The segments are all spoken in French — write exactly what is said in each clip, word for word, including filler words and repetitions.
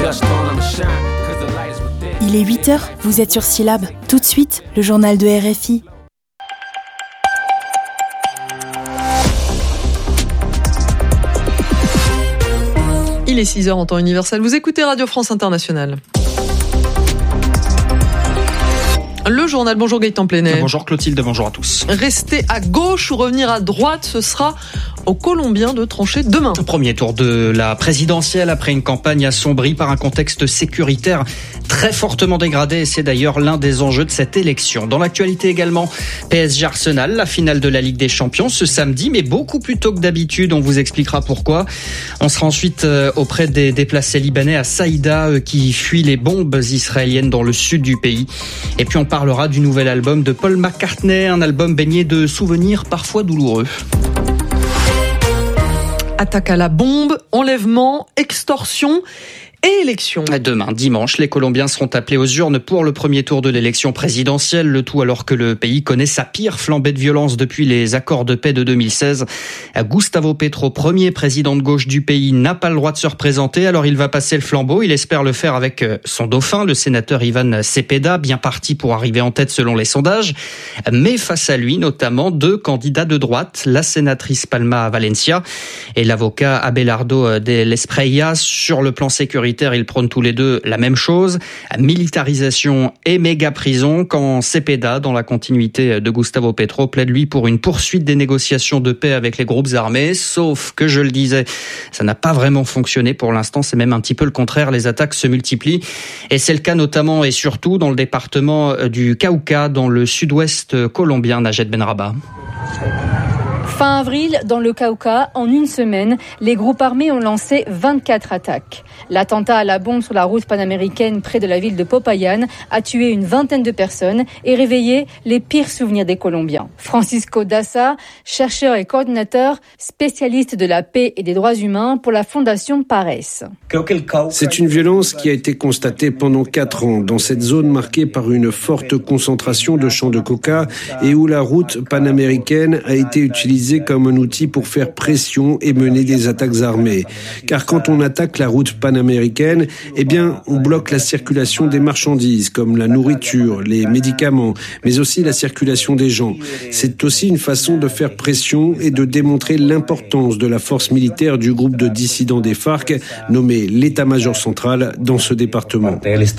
Il est huit heures, vous êtes sur Syllab. Tout de suite, le journal de R F I. Il est six heures en temps universel. Vous écoutez Radio France Internationale. Le journal, bonjour Gaëtan Plenay. Bonjour Clotilde, bonjour à tous. Rester à gauche ou revenir à droite, ce sera aux Colombiens de trancher demain. Premier tour de la présidentielle après une campagne assombrie par un contexte sécuritaire très fortement dégradé. Et c'est d'ailleurs l'un des enjeux de cette élection. Dans l'actualité également, P S G Arsenal, la finale de la Ligue des Champions ce samedi, mais beaucoup plus tôt que d'habitude. On vous expliquera pourquoi. On sera ensuite auprès des déplacés libanais à Saïda qui fuient les bombes israéliennes dans le sud du pays. Et puis on parlera du nouvel album de Paul McCartney, un album baigné de souvenirs parfois douloureux. Attaque à la bombe, enlèvement, extorsion et élection. Demain, dimanche, les Colombiens seront appelés aux urnes pour le premier tour de l'élection présidentielle, le tout alors que le pays connaît sa pire flambée de violence depuis les accords de paix de deux mille seize. Gustavo Petro, premier président de gauche du pays, n'a pas le droit de se représenter, alors il va passer le flambeau. Il espère le faire avec son dauphin, le sénateur Ivan Cepeda, bien parti pour arriver en tête selon les sondages. Mais face à lui, notamment deux candidats de droite, la sénatrice Palma Valencia et l'avocat Abelardo de L'espreilla. Sur le plan sécuritaire, ils prônent tous les deux la même chose, militarisation et méga prison, quand Cepeda, dans la continuité de Gustavo Petro, plaide lui pour une poursuite des négociations de paix avec les groupes armés, sauf que, je le disais, ça n'a pas vraiment fonctionné pour l'instant, c'est même un petit peu le contraire, les attaques se multiplient, et c'est le cas notamment et surtout dans le département du Cauca, dans le sud-ouest colombien. Najed Benrabah. Fin avril, dans le Cauca, en une semaine, les groupes armés ont lancé vingt-quatre attaques. L'attentat à la bombe sur la route panaméricaine près de la ville de Popayan a tué une vingtaine de personnes et réveillé les pires souvenirs des Colombiens. Francisco Daza, chercheur et coordinateur, spécialiste de la paix et des droits humains pour la fondation Pares. C'est une violence qui a été constatée pendant quatre ans dans cette zone marquée par une forte concentration de champs de coca et où la route panaméricaine a été utilisée comme un outil pour faire pression et mener des attaques armées. Car quand on attaque la route panaméricaine, eh bien, on bloque la circulation des marchandises comme la nourriture, les médicaments, mais aussi la circulation des gens. C'est aussi une façon de faire pression et de démontrer l'importance de la force militaire du groupe de dissidents des FARC, nommé l'état-major central dans ce département.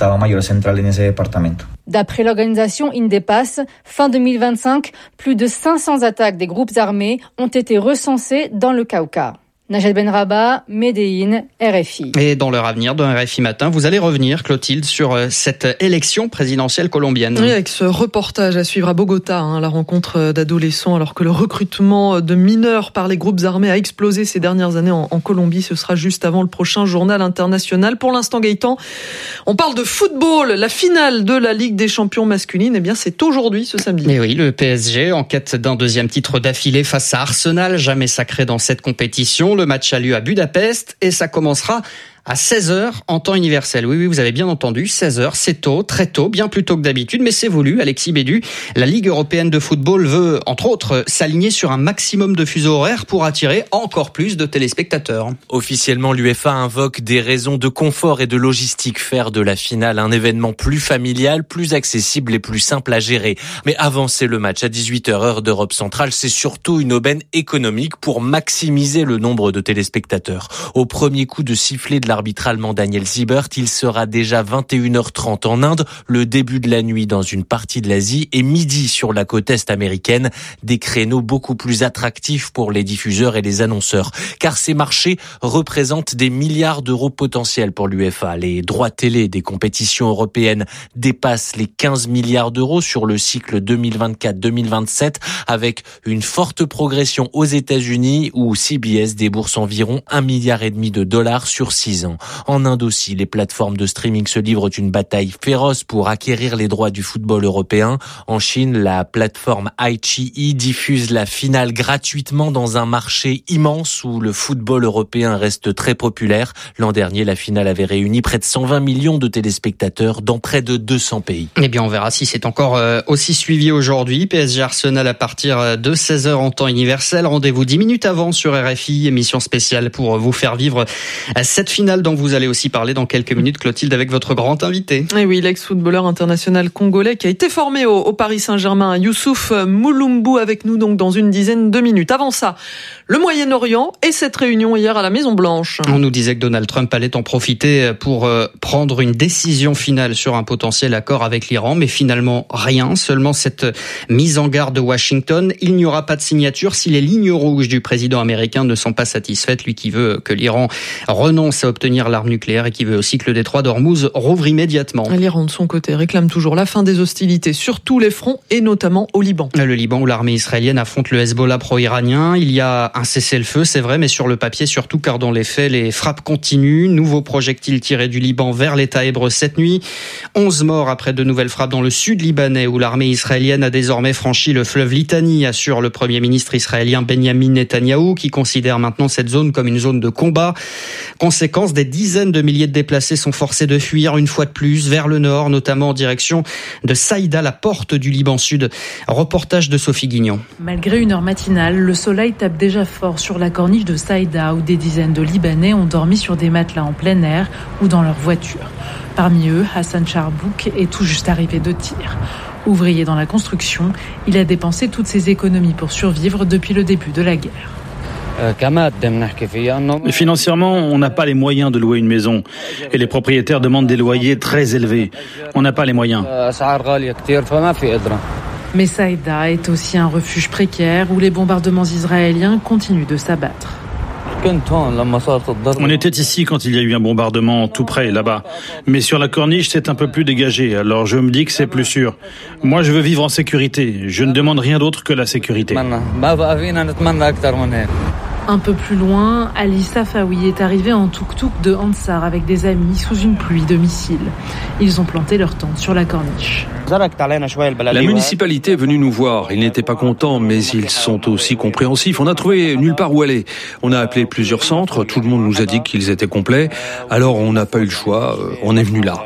D'après l'organisation Indepass, fin deux mille vingt-cinq, plus de cinq cents attaques des groupes armés ont été recensées dans le Cauca. Najed Benrabah, Médéine, R F I. Et dans leur avenir de R F I Matin, vous allez revenir, Clotilde, sur cette élection présidentielle colombienne. Oui, avec ce reportage à suivre à Bogota, hein, la rencontre d'adolescents, alors que le recrutement de mineurs par les groupes armés a explosé ces dernières années en, en Colombie. Ce sera juste avant le prochain journal international. Pour l'instant, Gaëtan, on parle de football. La finale de la Ligue des champions masculines, eh bien, c'est aujourd'hui, ce samedi. Et oui, le P S G, en quête d'un deuxième titre d'affilée face à Arsenal, jamais sacré dans cette compétition. Le match a lieu à Budapest et ça commencera à seize heures en temps universel. Oui, oui, vous avez bien entendu, seize heures, c'est tôt, très tôt, bien plus tôt que d'habitude, mais c'est voulu. Alexis Bédu, la Ligue européenne de football veut, entre autres, s'aligner sur un maximum de fuseaux horaires pour attirer encore plus de téléspectateurs. Officiellement, l'U F A invoque des raisons de confort et de logistique, faire de la finale un événement plus familial, plus accessible et plus simple à gérer. Mais avancer le match à dix-huit heures heure d'Europe centrale, c'est surtout une aubaine économique pour maximiser le nombre de téléspectateurs. Au premier coup de sifflet de la l'arbitre allemand Daniel Siebert, il sera déjà vingt et une heures trente en Inde, le début de la nuit dans une partie de l'Asie et midi sur la côte est américaine, des créneaux beaucoup plus attractifs pour les diffuseurs et les annonceurs, car ces marchés représentent des milliards d'euros potentiels pour l'U F A. Les droits télé des compétitions européennes dépassent les quinze milliards d'euros sur le cycle deux mille vingt-quatre deux mille vingt-sept, avec une forte progression aux États-Unis où C B S débourse environ un milliard et demi de dollars sur six ans. En Inde aussi, les plateformes de streaming se livrent une bataille féroce pour acquérir les droits du football européen. En Chine, la plateforme iQIYI diffuse la finale gratuitement dans un marché immense où le football européen reste très populaire. L'an dernier, la finale avait réuni près de cent vingt millions de téléspectateurs dans près de deux cents pays. Eh bien, on verra si c'est encore euh, aussi suivi aujourd'hui. P S G Arsenal à partir de seize heures en temps universel. Rendez-vous dix minutes avant sur R F I, émission spéciale pour vous faire vivre cette finale finale dont vous allez aussi parler dans quelques minutes, Clotilde, avec votre grand invité. Et oui, l'ex-footballeur international congolais qui a été formé au, au Paris Saint-Germain, Youssouf Moulumbu, avec nous donc dans une dizaine de minutes. Avant ça, le Moyen-Orient et cette réunion hier à la Maison-Blanche. On nous disait que Donald Trump allait en profiter pour prendre une décision finale sur un potentiel accord avec l'Iran, mais finalement rien, seulement cette mise en garde de Washington. Il n'y aura pas de signature si les lignes rouges du président américain ne sont pas satisfaites, lui qui veut que l'Iran renonce à obtenir l'arme nucléaire et qui veut aussi que le détroit d'Ormuz rouvre immédiatement. L'Iran, de son côté, réclame toujours la fin des hostilités sur tous les fronts et notamment au Liban. Le Liban où l'armée israélienne affronte le Hezbollah pro-iranien. Il y a un cessez-le-feu, c'est vrai, mais sur le papier surtout, car dans les faits, les frappes continuent. Nouveaux projectiles tirés du Liban vers l'État hébreu cette nuit. onze morts après de nouvelles frappes dans le sud libanais où l'armée israélienne a désormais franchi le fleuve Litani, assure le premier ministre israélien Benjamin Netanyahou, qui considère maintenant cette zone comme une zone de combat. Conséquence, des dizaines de milliers de déplacés sont forcés de fuir une fois de plus vers le nord, notamment en direction de Saïda, la porte du Liban Sud. Reportage de Sophie Guignon. Malgré une heure matinale, le soleil tape déjà fort sur la corniche de Saïda, où des dizaines de Libanais ont dormi sur des matelas en plein air ou dans leur voiture. Parmi eux, Hassan Charbouk est tout juste arrivé de Tyr. Ouvrier dans la construction, il a dépensé toutes ses économies pour survivre depuis le début de la guerre. Mais financièrement, on n'a pas les moyens de louer une maison. Et les propriétaires demandent des loyers très élevés. On n'a pas les moyens. Mais Saïda est aussi un refuge précaire où les bombardements israéliens continuent de s'abattre. On était ici quand il y a eu un bombardement tout près, là-bas. Mais sur la corniche, c'est un peu plus dégagé. Alors je me dis que c'est plus sûr. Moi, je veux vivre en sécurité. Je ne demande rien d'autre que la sécurité. Un peu plus loin, Ali Safawi est arrivé en tuk-tuk de Ansar avec des amis sous une pluie de missiles. Ils ont planté leur tente sur la corniche. La municipalité est venue nous voir. Ils n'étaient pas contents, mais ils sont aussi compréhensifs. On n'a trouvé nulle part où aller. On a appelé plusieurs centres. Tout le monde nous a dit qu'ils étaient complets. Alors on n'a pas eu le choix. On est venu là.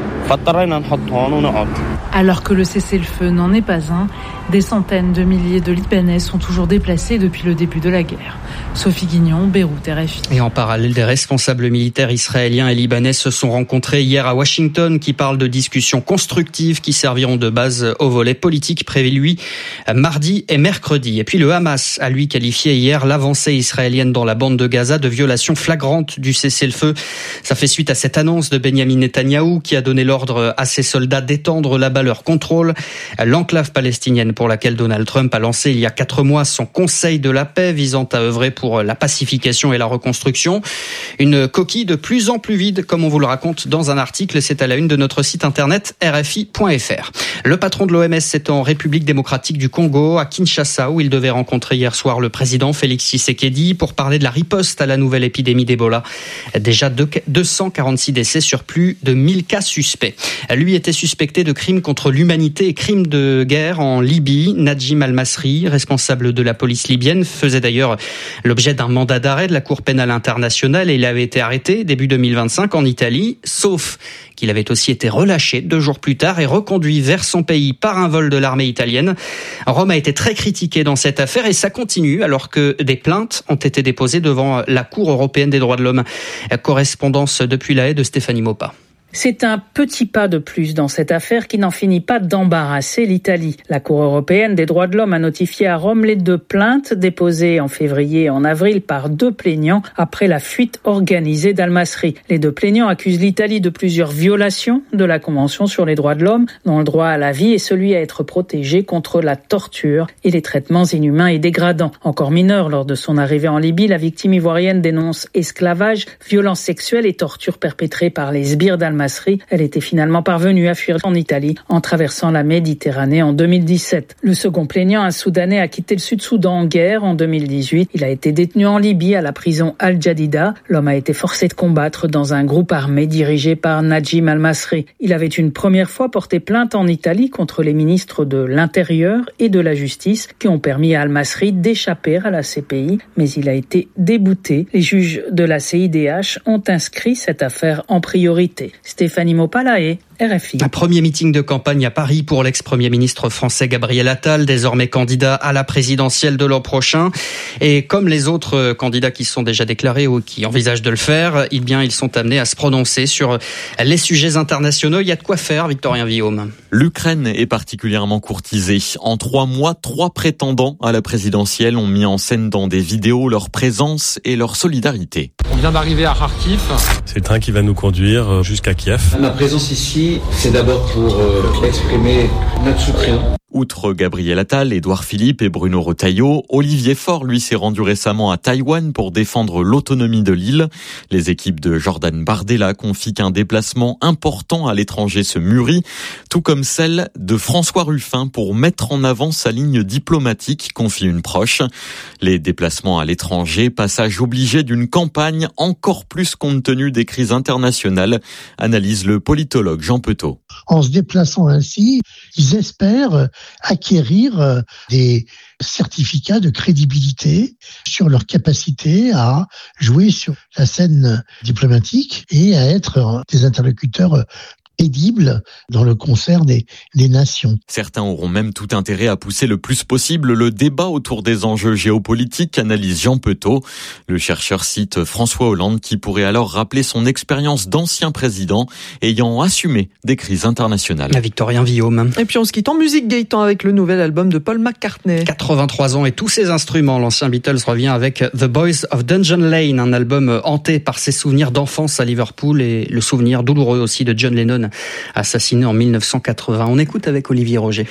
Alors que le cessez-le-feu n'en est pas un, des centaines de milliers de Libanais sont toujours déplacés depuis le début de la guerre. Sophie Guignon, Beyrouth, R F I. Et en parallèle, des responsables militaires israéliens et libanais se sont rencontrés hier à Washington, qui parlent de discussions constructives qui serviront de base au volet politique prévu, lui, mardi et mercredi. Et puis le Hamas a, lui, qualifié hier l'avancée israélienne dans la bande de Gaza de violation flagrante du cessez-le-feu. Ça fait suite à cette annonce de Benjamin Netanyahou qui a donné l'ordre à ses soldats d'étendre là-bas leur contrôle. L'enclave palestinienne pour laquelle Donald Trump a lancé il y a quatre mois son conseil de la paix visant à œuvrer pour la pacification et la reconstruction. Une coquille de plus en plus vide, comme on vous le raconte dans un article. C'est à la une de notre site internet R F I point F R. Le patron de l'O M S est en République démocratique du Congo, à Kinshasa, où il devait rencontrer hier soir le président Félix Tshisekedi pour parler de la riposte à la nouvelle épidémie d'Ebola. Déjà deux cent quarante-six décès sur plus de mille cas suspects. Lui était suspecté de crimes contre l'humanité et crimes de guerre en Libye. Najim Al-Masri, responsable de la police libyenne, faisait d'ailleurs l'objet d'un mandat d'arrêt de la Cour pénale internationale et il avait été arrêté début deux mille vingt-cinq en Italie, sauf qu'il avait aussi été relâché deux jours plus tard et reconduit vers son pays par un vol de l'armée italienne. Rome a été très critiqué dans cette affaire et ça continue alors que des plaintes ont été déposées devant la Cour européenne des droits de l'homme. Correspondance depuis La Haye de Stéphanie Maupas. C'est un petit pas de plus dans cette affaire qui n'en finit pas d'embarrasser l'Italie. La Cour européenne des droits de l'homme a notifié à Rome les deux plaintes déposées en février et en avril par deux plaignants après la fuite organisée d'Al-Masri. Les deux plaignants accusent l'Italie de plusieurs violations de la Convention sur les droits de l'homme, dont le droit à la vie et celui à être protégé contre la torture et les traitements inhumains et dégradants. Encore mineure lors de son arrivée en Libye, la victime ivoirienne dénonce esclavage, violences sexuelles et tortures perpétrées par les sbires d'Al-Masri. Elle était finalement parvenue à fuir en Italie en traversant la Méditerranée en deux mille dix-sept. Le second plaignant, un Soudanais, a quitté le Sud-Soudan en guerre en deux mille dix-huit. Il a été détenu en Libye à la prison Al-Jadida. L'homme a été forcé de combattre dans un groupe armé dirigé par Najim Al-Masri. Il avait une première fois porté plainte en Italie contre les ministres de l'Intérieur et de la Justice qui ont permis à Al-Masri d'échapper à la C P I, mais il a été débouté. Les juges de la C I D H ont inscrit cette affaire en priorité. Stéphanie Maupas, La Haye. R F I. Un premier meeting de campagne à Paris pour l'ex-premier ministre français Gabriel Attal, désormais candidat à la présidentielle de l'an prochain. Et comme les autres candidats qui sont déjà déclarés ou qui envisagent de le faire, eh bien, ils sont amenés à se prononcer sur les sujets internationaux. Il y a de quoi faire, Victorien Villaume. L'Ukraine est particulièrement courtisée. En trois mois, trois prétendants à la présidentielle ont mis en scène dans des vidéos leur présence et leur solidarité. On vient d'arriver à Kharkiv. C'est le train qui va nous conduire jusqu'à Kiev. Ma présence ici, c'est d'abord pour euh, exprimer notre soutien. Outre Gabriel Attal, Édouard Philippe et Bruno Retailleau, Olivier Faure, lui, s'est rendu récemment à Taïwan pour défendre l'autonomie de l'île. Les équipes de Jordan Bardella confient qu'un déplacement important à l'étranger se mûrit, tout comme celle de François Ruffin pour mettre en avant sa ligne diplomatique, confie une proche. Les déplacements à l'étranger, passage obligé d'une campagne encore plus compte tenu des crises internationales, analyse le politologue Jean Petot. En se déplaçant ainsi, ils espèrent acquérir des certificats de crédibilité sur leur capacité à jouer sur la scène diplomatique et à être des interlocuteurs crédible dans le concert des, des nations. Certains auront même tout intérêt à pousser le plus possible le débat autour des enjeux géopolitiques, analyse Jean Petot. Le chercheur cite François Hollande qui pourrait alors rappeler son expérience d'ancien président ayant assumé des crises internationales. Victorien Villaume. Et puis on se quitte en musique, Gaëtan, avec le nouvel album de Paul McCartney. quatre-vingt-trois ans et tous ses instruments. L'ancien Beatles revient avec The Boys of Dungeon Lane, un album hanté par ses souvenirs d'enfance à Liverpool et le souvenir douloureux aussi de John Lennon, assassiné en mille neuf cent quatre-vingts. On écoute avec Olivier Roger.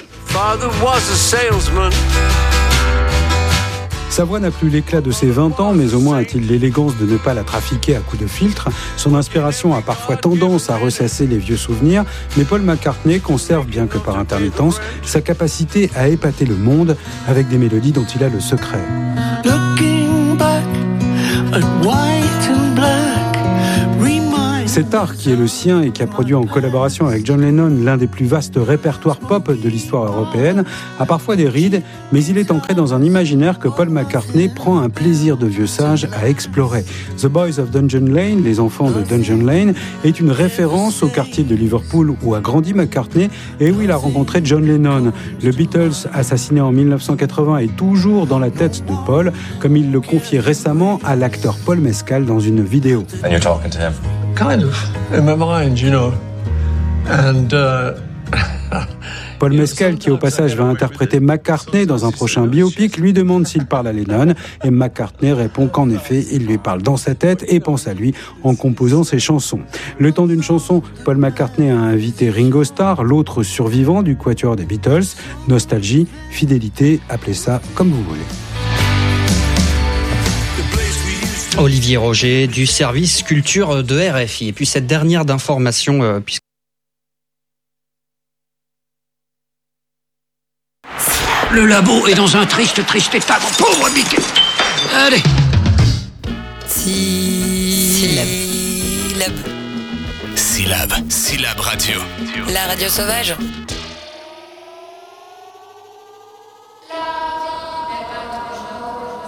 Sa voix n'a plus l'éclat de ses vingt ans, mais au moins a-t-il l'élégance de ne pas la trafiquer à coups de filtre. Son inspiration a parfois tendance à ressasser les vieux souvenirs, mais Paul McCartney conserve, bien que par intermittence, sa capacité à épater le monde avec des mélodies dont il a le secret. Looking back at white and black. Cet art qui est le sien et qui a produit en collaboration avec John Lennon l'un des plus vastes répertoires pop de l'histoire européenne a parfois des rides, mais il est ancré dans un imaginaire que Paul McCartney prend un plaisir de vieux sage à explorer. The Boys of Dungeon Lane, les enfants de Dungeon Lane, est une référence au quartier de Liverpool où a grandi McCartney et où il a rencontré John Lennon. Le Beatles, assassiné en mille neuf cent quatre-vingts, est toujours dans la tête de Paul, comme il le confiait récemment à l'acteur Paul Mescal dans une vidéo. And you're talking to him. Kind of, in my mind, you know. And, uh... Paul Mescal, qui au passage va interpréter McCartney dans un prochain biopic, lui demande s'il parle à Lennon et McCartney répond qu'en effet, il lui parle dans sa tête et pense à lui en composant ses chansons. Le temps d'une chanson, Paul McCartney a invité Ringo Starr, l'autre survivant du quatuor des Beatles. Nostalgie, fidélité, appelez ça comme vous voulez. Olivier Roger du service culture de R F I. Et puis cette dernière d'information, euh, puisque le labo est dans un triste, triste état. Mon pauvre Mickey. Allez. Syllab. Syllab. Syllab Radio. La radio sauvage.